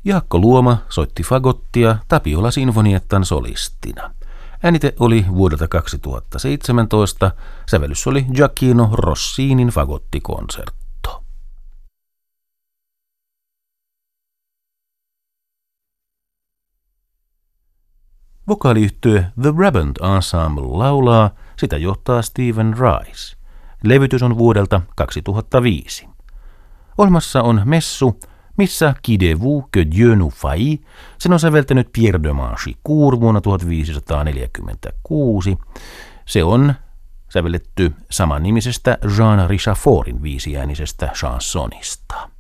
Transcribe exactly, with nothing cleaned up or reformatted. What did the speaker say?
Jaakko Luoma soitti fagottia Tapiola Sinfoniettan solistina. Äänite oli vuodelta kaksituhattaseitsemäntoista, sävellys oli Gioacchino Rossinin fagottikonsertto. Vokaaliyhtye The Brabant Ensemble laulaa, sitä johtaa Stephen Rice. Levytys on vuodelta kaksituhattaviisi. Ohjelmassa on messu, missä Quidez-vous que Dieu nous faillit, sen on säveltänyt Pierre de Manchicourt vuonna tuhatviisisataaneljäkymmentäkuusi. Se on sävelletty samannimisestä Jean Richafordin viisiäänisestä chansonista.